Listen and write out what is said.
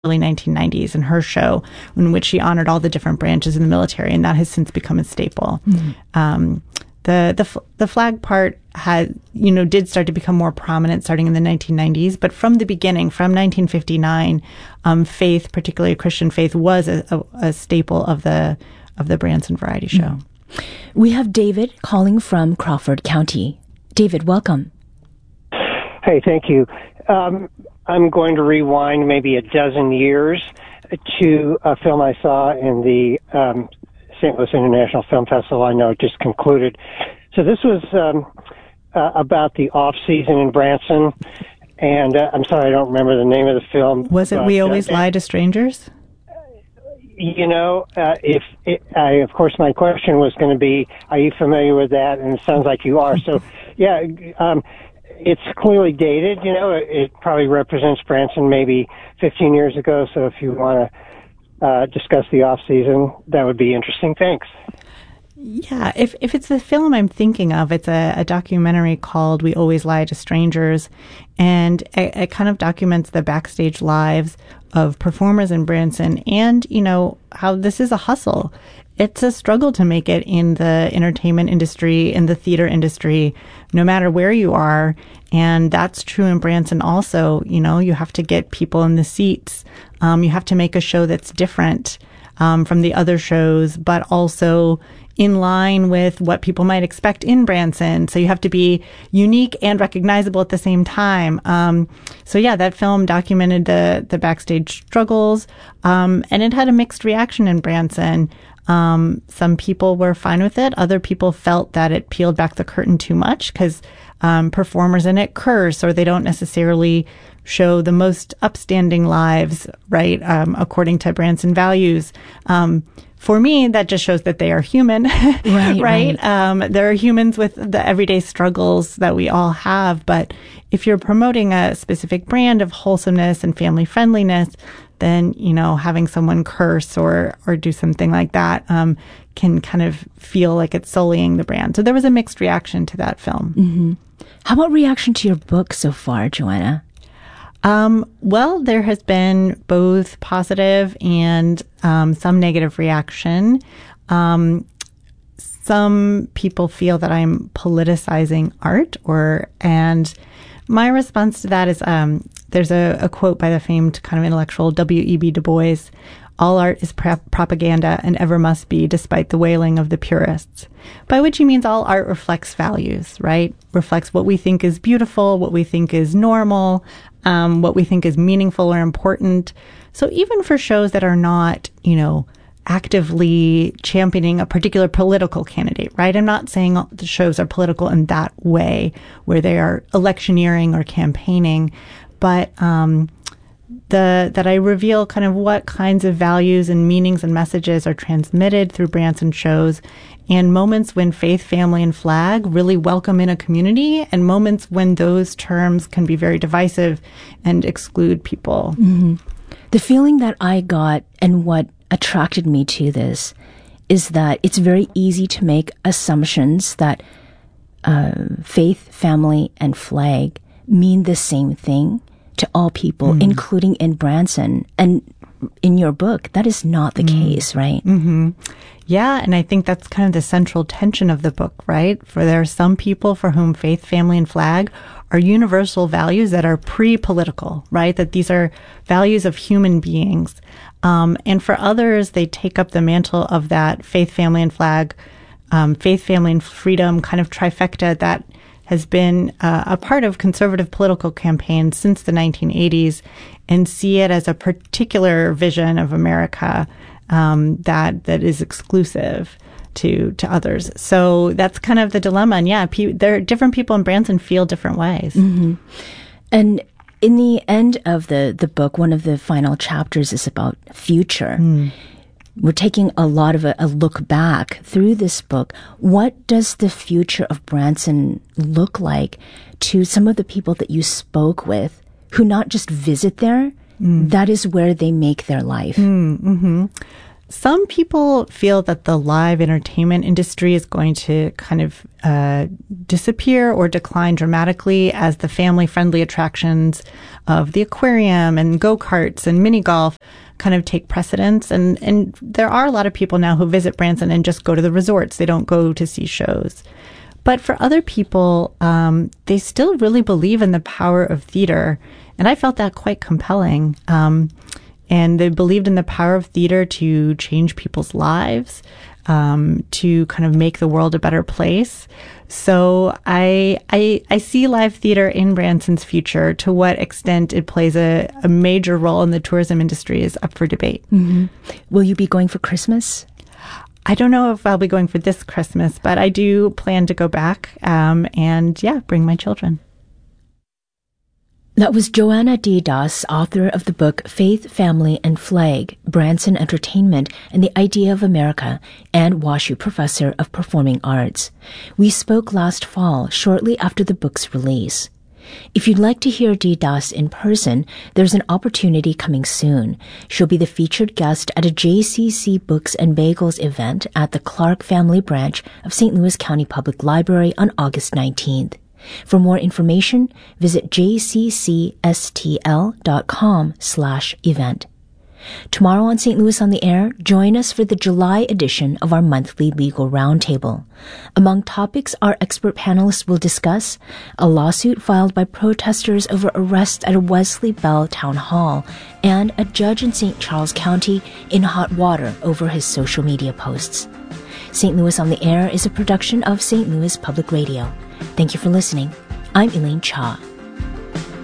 early 1990s in her show, in which she honored all the different branches in the military, and that has since become a staple. The flag part did start to become more prominent starting in the 1990s, but from the beginning, from 1959, faith, particularly Christian faith, was a staple of the Branson Variety Show. We have David calling from Crawford County. David, welcome. Hey, thank you. I'm going to rewind maybe a dozen years to a film I saw in the St. Louis International Film Festival. I know it just concluded. So this was about the off-season in Branson, and I'm sorry I don't remember the name of the film. Was it We Always Lie to Strangers? Of course, my question was going to be, are you familiar with that? And it sounds like you are. So, yeah, it's clearly dated. It probably represents Branson maybe 15 years ago. So if you want to discuss the off season, that would be interesting. Thanks. Yeah, if it's the film I'm thinking of, it's a documentary called We Always Lie to Strangers, and it kind of documents the backstage lives of performers in Branson and, how this is a hustle. It's a struggle to make it in the entertainment industry, in the theater industry, no matter where you are. And that's true in Branson also. You have to get people in the seats. You have to make a show that's different from the other shows, but also in line with what people might expect in Branson. So you have to be unique and recognizable at the same time. That film documented the backstage struggles, and it had a mixed reaction in Branson. Some people were fine with it. Other people felt that it peeled back the curtain too much because performers in it curse, or they don't necessarily show the most upstanding lives, right, according to Branson values. For me, that just shows that they are human, right? There are humans with the everyday struggles that we all have. But if you're promoting a specific brand of wholesomeness and family friendliness, then, having someone curse or do something like that can kind of feel like it's sullying the brand. So there was a mixed reaction to that film. Mm-hmm. How about reaction to your book so far, Joanna? Well, there has been both positive and some negative reaction. Some people feel that I'm politicizing art, and my response to that is there's a quote by the famed kind of intellectual W.E.B. Du Bois: "All art is propaganda and ever must be, despite the wailing of the purists." By which he means all art reflects values, right? Reflects what we think is beautiful, what we think is normal, what we think is meaningful or important. So even for shows that are not, actively championing a particular political candidate, right? I'm not saying the shows are political in that way, where they are electioneering or campaigning, but that I reveal kind of what kinds of values and meanings and messages are transmitted through Branson shows, and moments when faith, family, and flag really welcome in a community, and moments when those terms can be very divisive and exclude people. Mm-hmm. The feeling that I got and what attracted me to this is that it's very easy to make assumptions that faith, family, and flag mean the same thing to all people, including in Branson. And in your book, that is not the case, right? Mm-hmm. Yeah, and I think that's kind of the central tension of the book, right? For there are some people for whom faith, family, and flag are universal values that are pre-political, right? That these are values of human beings. And for others, they take up the mantle of that faith, family, and flag, faith, family, and freedom kind of trifecta that has been a part of conservative political campaigns since the 1980s, and see it as a particular vision of America that is exclusive to others. So that's kind of the dilemma. And yeah, there are different people in Branson feel different ways. Mm-hmm. And in the end of the book, one of the final chapters is about future. We're taking a lot of a look back through this book. What does the future of Branson look like to some of the people that you spoke with who not just visit there, that is where they make their life? Mm-hmm. Some people feel that the live entertainment industry is going to kind of disappear or decline dramatically as the family-friendly attractions of the aquarium and go-karts and mini golf kind of take precedence. And there are a lot of people now who visit Branson and just go to the resorts. They don't go to see shows. But for other people, they still really believe in the power of theater. And I felt that quite compelling. And they believed in the power of theater to change people's lives, to kind of make the world a better place. So I see live theater in Branson's future. To what extent it plays a major role in the tourism industry is up for debate. Mm-hmm. Will you be going for Christmas? I don't know if I'll be going for this Christmas, but I do plan to go back and bring my children. That was Joanna D. Das, author of the book Faith, Family, and Flag, Branson Entertainment and the Idea of America, and WashU Professor of Performing Arts. We spoke last fall, shortly after the book's release. If you'd like to hear D. Das in person, there's an opportunity coming soon. She'll be the featured guest at a JCC Books and Bagels event at the Clark Family Branch of St. Louis County Public Library on August 19th. For more information, visit jccstl.com/event. Tomorrow on St. Louis on the Air, join us for the July edition of our monthly legal roundtable. Among topics our expert panelists will discuss: a lawsuit filed by protesters over arrests at a Wesley Bell town hall, and a judge in St. Charles County in hot water over his social media posts. St. Louis on the Air is a production of St. Louis Public Radio. Thank you for listening. I'm Elaine Cha.